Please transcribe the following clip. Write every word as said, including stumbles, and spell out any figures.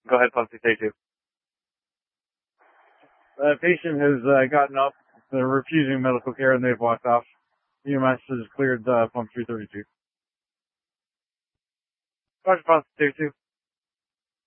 Go ahead, pump two thirty-two. The patient has uh, gotten up. They're refusing medical care and they've walked off. E M S has cleared uh, pump three thirty-two. Roger, pump two thirty-two.